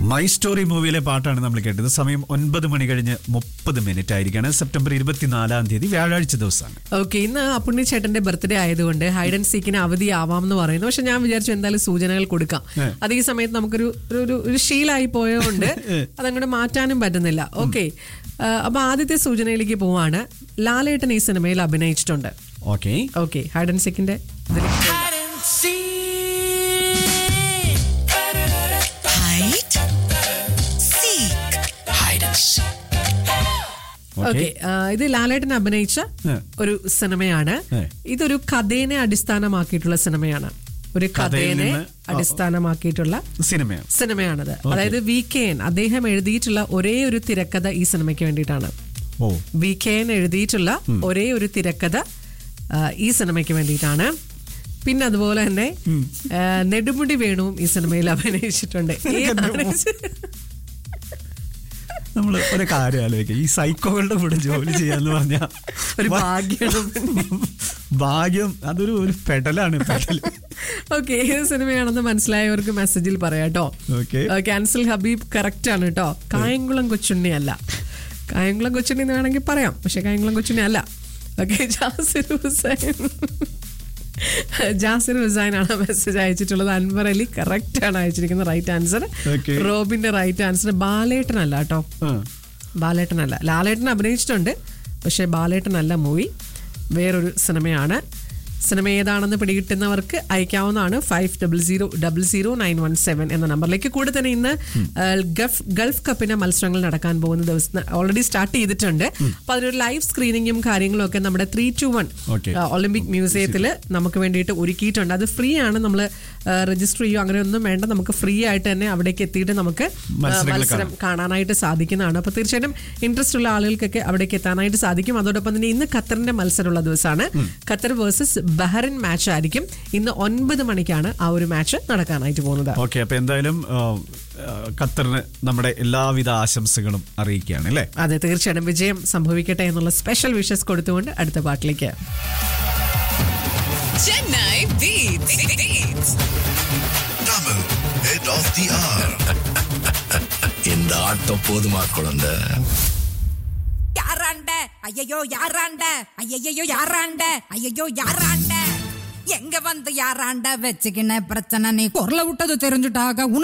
My story മൂവിയിലെ പാട്ടാണ് നമ്മൾ കേട്ടത്. സമയം 9 മണി കഴിഞ്ഞ് 30 മിനിറ്റ് ആയിരിക്കാണ്. സെപ്റ്റംബർ 24 തീയതി വ്യാഴാഴ്ച ദിവസമാണ്. ഓക്കെ, ഇന്ന് അപ്പുണ്ണി ചേട്ടന്റെ ബർത്ത്ഡേ ആയതുകൊണ്ട് ഹൈഡ് ആൻഡ് സീക്കിന് അവധിയാവാം എന്ന് പറയുന്നു. പക്ഷെ ഞാൻ വിചാരിച്ചു എന്തായാലും സൂചനകൾ കൊടുക്കാം. അത് ഈ സമയത്ത് നമുക്കൊരു ഒരു ശീലമായി പോയതുകൊണ്ട് അതങ്ങോട്ട് മാറ്റാനും പറ്റുന്നില്ല. ഓക്കെ, അപ്പൊ ആദ്യത്തെ സൂചനയിലേക്ക് പോവാണ്. ലാലേട്ടൻ ഈ സിനിമയിൽ അഭിനയിച്ചിട്ടുണ്ട്. ഓക്കെ, ഹൈഡ് ആൻഡ് സീക്കിന്റെ ഓക്കെ, ഇത് ലാലേട്ടൻ അഭിനയിച്ച ഒരു സിനിമയാണ്. ഇതൊരു കഥേനെ അടിസ്ഥാനമാക്കിയിട്ടുള്ള സിനിമയാണ്. ഒരു കഥേനെ അടിസ്ഥാനമാക്കിയിട്ടുള്ള സിനിമയാണത്. അതായത് VKN അദ്ദേഹം എഴുതിയിട്ടുള്ള ഒരേ ഒരു തിരക്കഥ ഈ സിനിമയ്ക്ക് വേണ്ടിയിട്ടാണ്. VKN എഴുതിയിട്ടുള്ള ഒരേ ഒരു തിരക്കഥ ഈ സിനിമയ്ക്ക് വേണ്ടിയിട്ടാണ്. പിന്നെ അതുപോലെ തന്നെ നെടുമുടി വേണുവും ഈ സിനിമയിൽ അഭിനയിച്ചിട്ടുണ്ട്. നമ്മൾ ഒരു കാര്യം ആലോചിക്കുക, ഈ സൈക്കോകളുടെ കൂടെ ജോലി ചെയ്യാന്ന് പറഞ്ഞാൽ ഒരു ഭാഗ്യം, അതൊരു പെടലാണ്. ഓക്കെ, ഏത് സിനിമയാണെന്ന് മനസ്സിലായവർക്ക് മെസ്സേജിൽ പറയാട്ടോ. ക്യാൻസൽ ഹബീബ് കറക്റ്റ് ആണ് കേട്ടോ. കായംകുളം കൊച്ചുണ്ണി അല്ല. കായംകുളം കൊച്ചുണ്ണി എന്ന് വേണമെങ്കിൽ പറയാം, പക്ഷെ കായംകുളം കൊച്ചുണ്ണി അല്ല. ഓക്കെ, ജാസിർ ഹുസൈൻ ആണ് മെസ്സേജ് അയച്ചിട്ടുള്ളത്. അൻവർ അലി കറക്റ്റ് ആണ് അയച്ചിരിക്കുന്നത്. Right answer. റോബിന്റെ right answer. ബാലേട്ടൻ അല്ല കേട്ടോ, ബാലേട്ടൻ അല്ല. ലാലേട്ടൻ അഭിനയിച്ചിട്ടുണ്ട്, പക്ഷെ ബാലേട്ടൻ അല്ല മൂവി, വേറൊരു സിനിമയാണ്. സിനിമ ഏതാണെന്ന് പിടികിട്ടുന്നവർക്ക് അയക്കാവുന്നതാണ് 500917 എന്ന നമ്പറിലേക്ക്. കൂടെ തന്നെ ഇന്ന് ഗൾഫ് കപ്പിന്റെ മത്സരങ്ങൾ നടക്കാൻ പോകുന്ന ദിവസം ഓൾറെഡി സ്റ്റാർട്ട് ചെയ്തിട്ടുണ്ട്. അപ്പൊ അതിനൊരു ലൈവ് സ്ക്രീനിങ്ങും കാര്യങ്ങളും ഒക്കെ നമ്മുടെ 321 ഒളിമ്പിക് മ്യൂസിയത്തിൽ നമുക്ക് വേണ്ടിയിട്ട് ഒരുക്കിയിട്ടുണ്ട്. അത് ഫ്രീ ആണ്. നമ്മൾ രജിസ്റ്റർ ചെയ്യുക അങ്ങനെയൊന്നും വേണ്ട. നമുക്ക് ഫ്രീ ആയിട്ട് തന്നെ അവിടേക്ക് എത്തിയിട്ട് നമുക്ക് മത്സരം കാണാനായിട്ട് സാധിക്കുന്നതാണ്. അപ്പൊ തീർച്ചയായിട്ടും ഇൻട്രസ്റ്റ് ഉള്ള ആളുകൾക്കൊക്കെ അവിടേക്ക് എത്താനായിട്ട് സാധിക്കും. അതോടൊപ്പം തന്നെ ഇന്ന് ഖത്തറിന്റെ മത്സരമുള്ള ദിവസമാണ്. ഖത്തർ വേഴ്സസ് ബഹ്റിൻ മാച്ച് ആയിരിക്കും. ഇന്ന് 9 മണിക്കാണ് ആ ഒരു മാച്ച് നടക്കാനായിട്ട് പോകുന്നത്. ഓക്കെ, അപ്പൊ എന്തായാലും ഖത്തറിന് നമ്മുടെ എല്ലാവിധ ആശംസകളും അറിയിക്കുകയാണ് അല്ലേ? അതെ, തീർച്ചയായിട്ടും വിജയം സംഭവിക്കട്ടെ എന്നുള്ള സ്പെഷ്യൽ വിഷസ് കൊടുത്തുകൊണ്ട് അടുത്ത പാട്ടിലേക്ക്. Chennai Beats. Tamil Head of the Hour. இந்த ஆட்டம் போதுமா குழந்தை? யாராண்ட ஐயையோ யாராண்ட ஐயையோ யாராண்ட ஐயையோ யாராண்ட எங்க வந்து யாராண்ட வச்சுக்கின பிரச்சனை நீ குரல விட்டது தெரிஞ்சுட்டாக